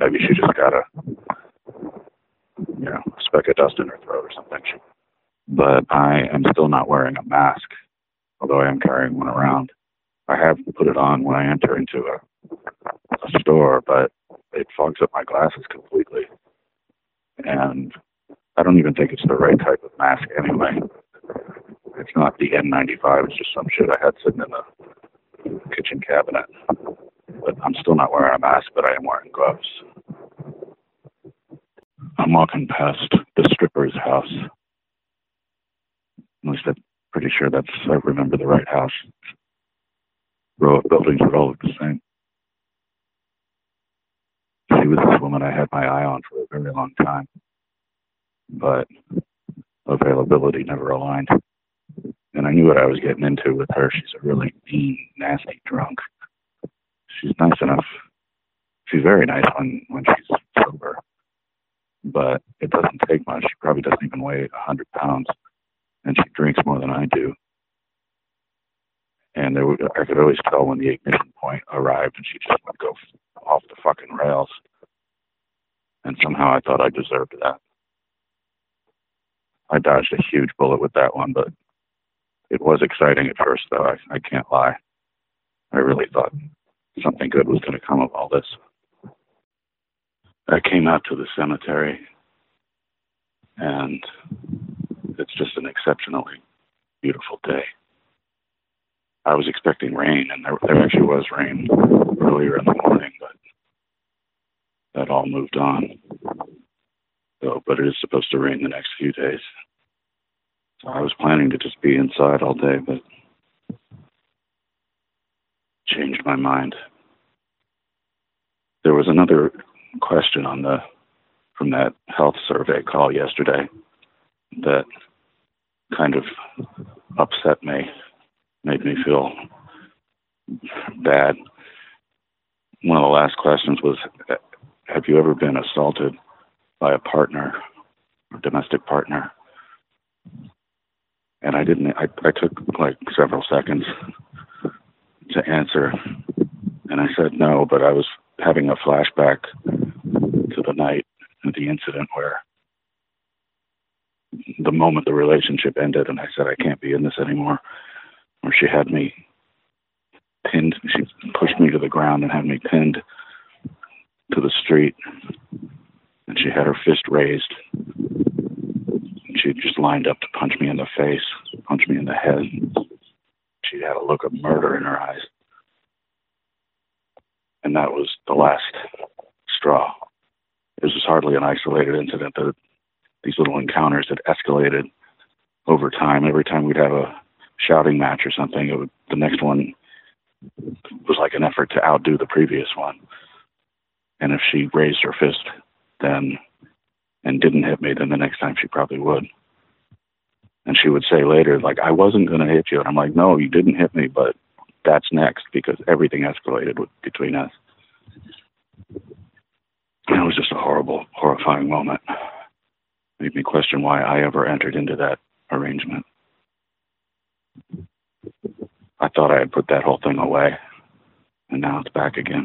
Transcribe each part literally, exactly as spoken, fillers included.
maybe she just got a, you know, a speck of dust in her throat or something. She, but I am still not wearing a mask, although I am carrying one around. I have put it on when I enter into a, a store, but it fogs up my glasses completely. And I don't even think it's the right type of mask anyway. It's not the N ninety-five, it's just some shit I had sitting in the kitchen cabinet. But I'm still not wearing a mask, but I am wearing gloves. I'm walking past the stripper's house. At least I'm pretty sure that's, I remember the right house. Row of buildings would all look the same. She was this woman I had my eye on for a very long time, but availability never aligned. And I knew what I was getting into with her. She's a really mean, nasty drunk. She's nice enough. She's very nice when, when she's sober, but it doesn't take much. She probably doesn't even weigh a hundred pounds, and she drinks more than I do. And there, I could always tell when the ignition point arrived, and she just would go off the fucking rails. And somehow I thought I deserved that. I dodged a huge bullet with that one, but it was exciting at first, though. I, I can't lie. I really thought something good was going to come of all this. I came out to the cemetery, and it's just an exceptionally beautiful day. I was expecting rain, and there, there actually was rain earlier in the morning, but that all moved on. So, but it is supposed to rain the next few days. So I was planning to just be inside all day, but changed my mind. There was another question on the from that health survey call yesterday that kind of upset me, made me feel bad. One of the last questions was, have you ever been assaulted by a partner, or domestic partner? And I didn't, I, I took like several seconds to answer. And I said no, but I was having a flashback to the night of the incident where the moment the relationship ended and I said, I can't be in this anymore, where she had me pinned, she pushed me to the ground and had me pinned to the street. And she had her fist raised. And she just lined up to punch me in the face, punch me in the head. She had a look of murder in her eyes. And that was the last straw. This was hardly an isolated incident. The, these little encounters had escalated over time. Every time we'd have a shouting match or something, it would, the next one was like an effort to outdo the previous one. And if she raised her fist then and didn't hit me, then the next time she probably would. And she would say later, like, I wasn't going to hit you. And I'm like, no, you didn't hit me, but that's next, because everything escalated with, between us. And it was just a horrible, horrifying moment. It made me question why I ever entered into that arrangement. I thought I had put that whole thing away, and now it's back again.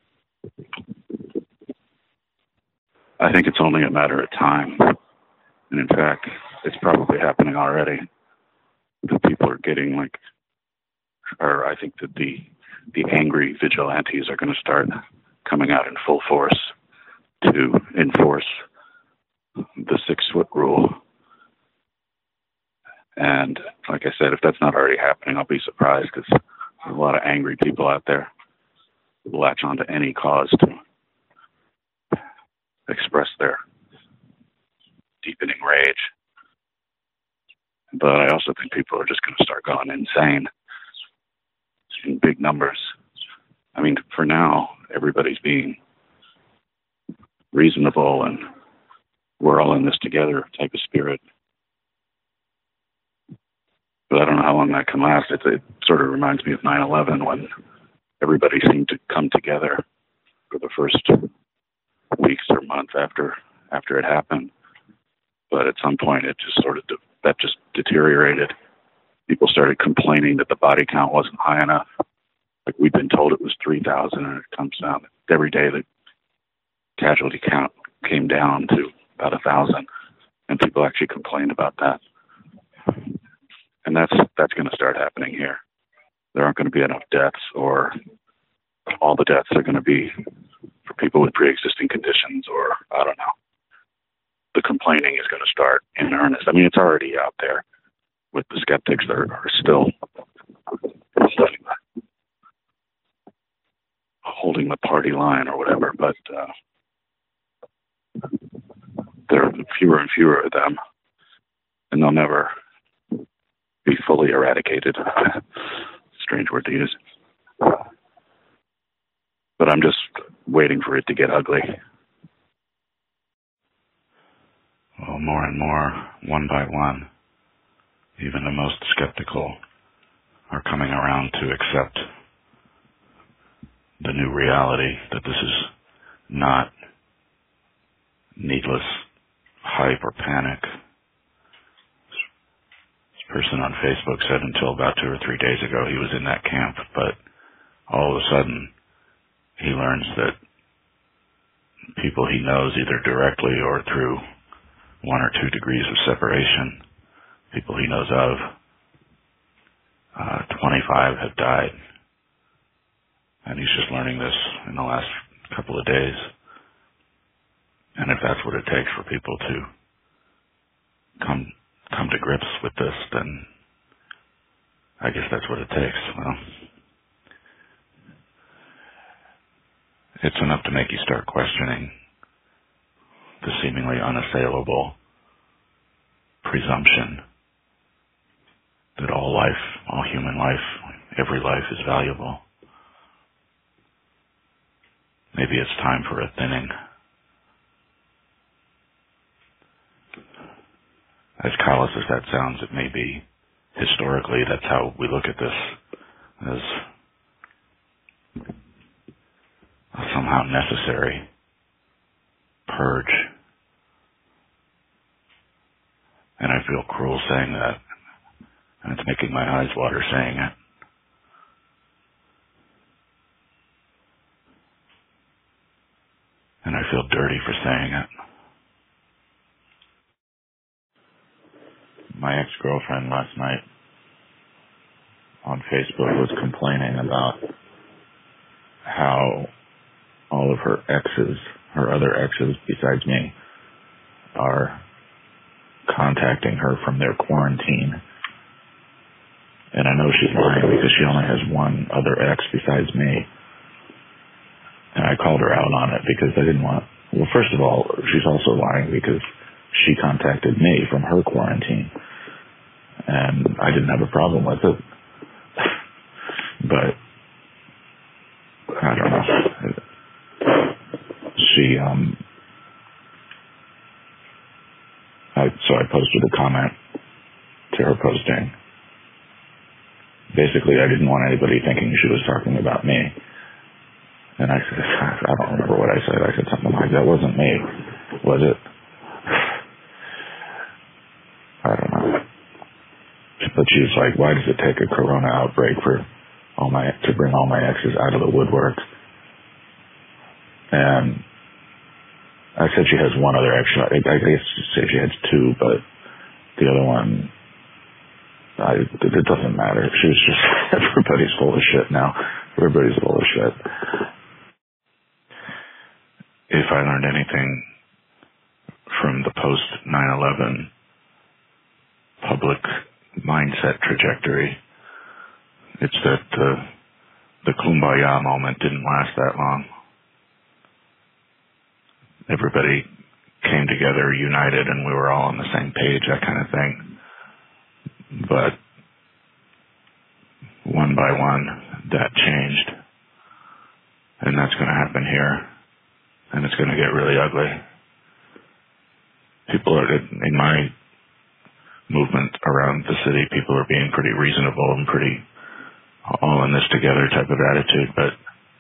I think it's only a matter of time. And in fact, it's probably happening already. That people are getting like, or I think that the the angry vigilantes are going to start coming out in full force to enforce the six-foot rule. And like I said, if that's not already happening, I'll be surprised, because there's a lot of angry people out there who latch onto any cause to express their deepening rage. But I also think people are just going to start going insane in big numbers. I mean, for now, everybody's being reasonable and we're all in this together type of spirit. But I don't know how long that can last. It, it sort of reminds me of nine eleven, when everybody seemed to come together for the first weeks or months after after it happened. But at some point, it just sort of de- that just deteriorated. People started complaining that the body count wasn't high enough. Like, we'd been told it was three thousand, and it comes down every day that casualty count came down to about a thousand, and people actually complained about that. And that's that's going to start happening here. There aren't going to be enough deaths, or all the deaths are going to be for people with pre-existing conditions, or I don't know. The complaining is going to start in earnest. I mean, it's already out there with the skeptics that are, are still holding the, holding the party line or whatever, but uh, there are fewer and fewer of them, and they'll never be fully eradicated. Strange word to use. But I'm just waiting for it to get ugly. Well, more and more, one by one, even the most skeptical are coming around to accept the new reality that this is not needless hype or panic. This person on Facebook said until about two or three days ago he was in that camp, but all of a sudden he learns that people he knows either directly or through one or two degrees of separation, people he knows of, uh, twenty-five have died. And he's just learning this in the last couple of days. And if that's what it takes for people to come come to grips with this, then I guess that's what it takes. Well, it's enough to make you start questioning the seemingly unassailable presumption that all life, all human life, every life is valuable. Maybe it's time for a thinning. As callous as that sounds, it may be. Historically, that's how we look at this, as a somehow necessary purge. And I feel cruel saying that, and it's making my eyes water saying it. And I feel dirty for saying it. My ex-girlfriend last night on Facebook was complaining about how all of her exes, her other exes besides me, are contacting her from their quarantine. And I know she's lying because she only has one other ex besides me. And I called her out on it because I didn't want... Well, first of all, she's also lying because she contacted me from her quarantine. And I didn't have a problem with it. But, I don't know. She, um... I, so I posted a comment to her posting. Basically, I didn't want anybody thinking she was talking about me. And I said, I don't remember what I said. I said something like, that wasn't me, was it? I don't know. But she was like, why does it take a corona outbreak for all my to bring all my exes out of the woodwork? And I said she has one other ex. I, I guess say she has two, but the other one, I, it doesn't matter. She was just, everybody's full of shit now. Everybody's full of shit. If I learned anything from the post nine eleven public mindset trajectory, it's that the, the kumbaya moment didn't last that long. Everybody came together united and we were all on the same page, that kind of thing. But one by one, that changed. And that's going to happen here. And it's going to get really ugly. People are, in my movement around the city, people are being pretty reasonable and pretty all in this together type of attitude. But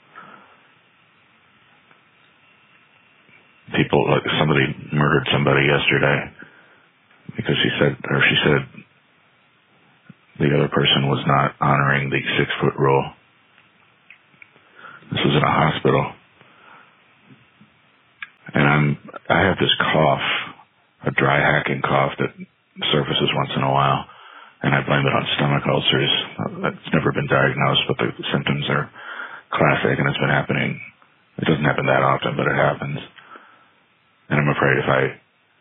people, like somebody murdered somebody yesterday because he said, or she said, the other person was not honoring the six foot rule. This was in a hospital. I'm, I have this cough, a dry hacking cough that surfaces once in a while, and I blame it on stomach ulcers. It's never been diagnosed, but the symptoms are classic, and it's been happening. It doesn't happen that often, but it happens. And I'm afraid if I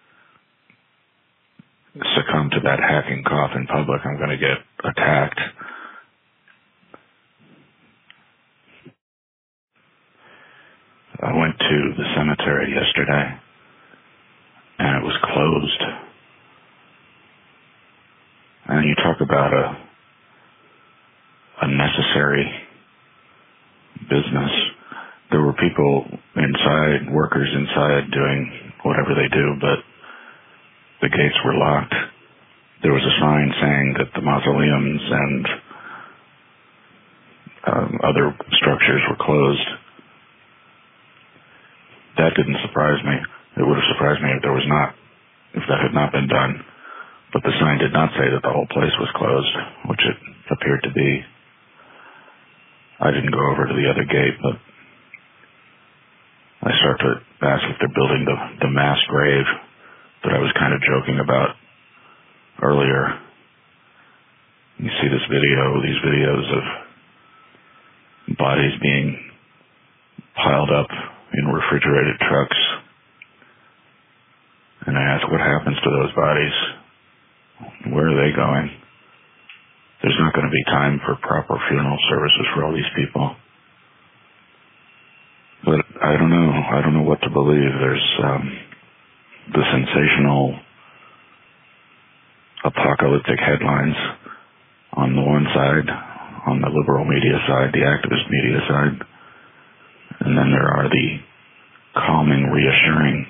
succumb to that hacking cough in public, I'm going to get attacked. I went to the cemetery yesterday, and it was closed. And you talk about a a necessary business. There were people inside, workers inside doing whatever they do, but the gates were locked. There was a sign saying that the mausoleums and um, other structures were closed. That didn't surprise me. It would have surprised me if there was not, if that had not been done. But the sign did not say that the whole place was closed, which it appeared to be. I didn't go over to the other gate, but I start to ask if they're building the, the mass grave that I was kind of joking about earlier. You see this video, these videos of bodies being piled up in refrigerated trucks. And I ask, what happens to those bodies? Where are they going? There's not going to be time for proper funeral services for all these people. But I don't know. I don't know what to believe. There's um, the sensational apocalyptic headlines on the one side, on the liberal media side, the activist media side. And then there are the calming, reassuring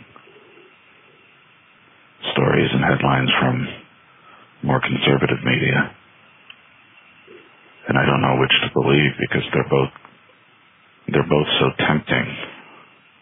stories and headlines from more conservative media. And I don't know which to believe because they're both they're both so tempting.